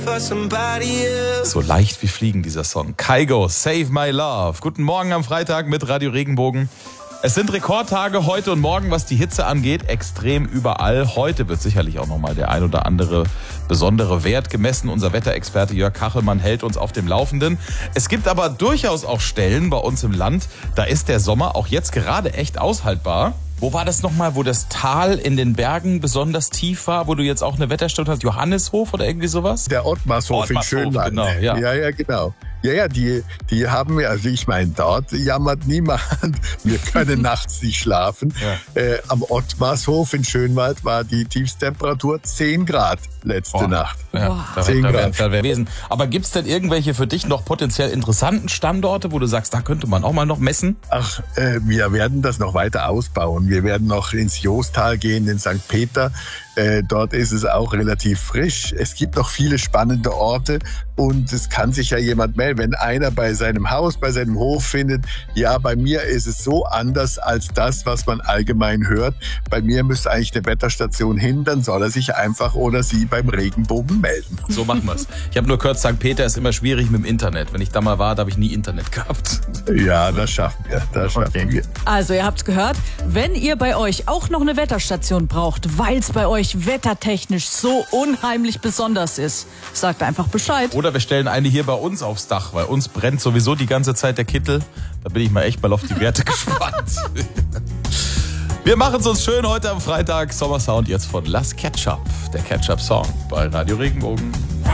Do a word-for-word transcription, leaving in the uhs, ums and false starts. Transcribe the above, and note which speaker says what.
Speaker 1: So leicht wie Fliegen, dieser Song. Kygo, Save My Love. Guten Morgen am Freitag mit Radio Regenbogen. Es sind Rekordtage heute und morgen, was die Hitze angeht, extrem überall. Heute wird sicherlich auch nochmal der ein oder andere besondere Wert gemessen. Unser Wetterexperte Jörg Kachelmann hält uns auf dem Laufenden. Es gibt aber durchaus auch Stellen bei uns im Land, da ist der Sommer auch jetzt gerade echt aushaltbar. Wo war das nochmal, wo das Tal in den Bergen besonders tief war, wo du jetzt auch eine Wetterstation hast? Johannishof oder irgendwie sowas?
Speaker 2: Der Ottmarshof in Schönwald.
Speaker 1: Genau, ja.
Speaker 2: ja, ja, genau. Ja, ja, die, die haben wir, also ich meine, dort jammert niemand. Wir können nachts nicht schlafen. Ja. Äh, am Ottmarshof in Schönwald war die Tiefstemperatur zehn Grad letzte oh. Nacht.
Speaker 1: Ja, wow. da zehn Grad. Da wär, da wär Aber gibt es denn irgendwelche für dich noch potenziell interessanten Standorte, wo du sagst, da könnte man auch mal noch messen?
Speaker 2: Ach, äh, wir werden das noch weiter ausbauen. Wir werden noch ins Joostal gehen, in Sankt Peter. Äh, dort ist es auch relativ frisch. Es gibt noch viele spannende Orte und es kann sich ja jemand melden, wenn einer bei seinem Haus, bei seinem Hof findet, ja, bei mir ist es so anders als das, was man allgemein hört. Bei mir müsste eigentlich eine Wetterstation hin, dann soll er sich einfach oder sie beim Regenbogen melden.
Speaker 1: So machen wir es. Ich habe nur gehört, Sankt Peter ist immer schwierig mit dem Internet. Wenn ich da mal war, da habe ich nie Internet gehabt.
Speaker 2: Ja, das schaffen wir. Das schaffen okay. wir.
Speaker 3: Also, ihr habt's gehört, wenn ihr bei euch auch noch eine Wetterstation braucht, weil es bei euch wettertechnisch so unheimlich besonders ist, sagt einfach Bescheid.
Speaker 1: Oder wir stellen eine hier bei uns aufs Dach, weil uns brennt sowieso die ganze Zeit der Kittel. Da bin ich mal echt mal auf die Werte gespannt. Wir machen es uns schön heute am Freitag. Sommersound jetzt von Las Ketchup. Der Ketchup-Song bei Radio Regenbogen.